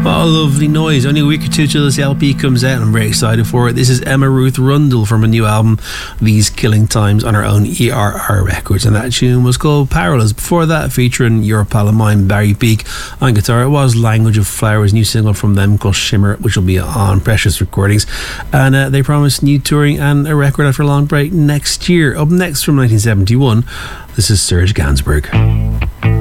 Oh, lovely noise. Only a week or two till this LP comes out. I'm very excited for it. This is Emma Ruth Rundle from a new album, These Killing Times, on her own ERR Records. And that tune was called Parallels. Before that, featuring your pal of mine, Barry Peake, on guitar, it was Language of Flowers, new single from them called Shimmer, which will be on Precious Recordings. And they promised new touring and a record after a long break next year. Up next from 1971, this is Serge Gainsbourg.